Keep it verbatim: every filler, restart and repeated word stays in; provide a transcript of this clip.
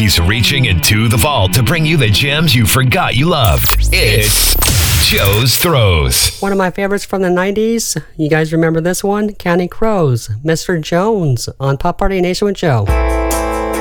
He's reaching into the vault to bring you the gems you forgot you loved. It's Joe's Throws. One of my favorites from the nineties. You guys remember this one? Counting Crows, Mister Jones on Pop Party Nation with Joe.